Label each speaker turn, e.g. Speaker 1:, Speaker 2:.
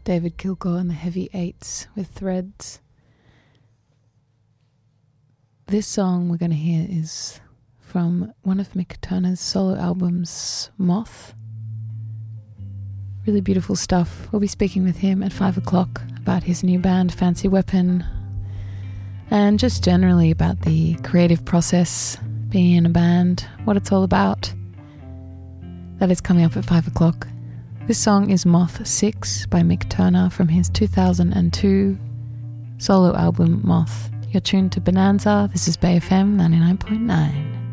Speaker 1: David Kilgore and the Heavy Eights with Threads. This song we're going to hear is from one of Mick Turner's solo albums, Moth. Really beautiful stuff. We'll be speaking with him at 5 o'clock about his new band, Fancy Weapon, and just generally about the creative process, being in a band, what it's all about. That is coming up at 5 o'clock. This song is Moth 6 by Mick Turner from his 2002 solo album Moth. You're tuned to Bonanza. This is Bay FM 99.9.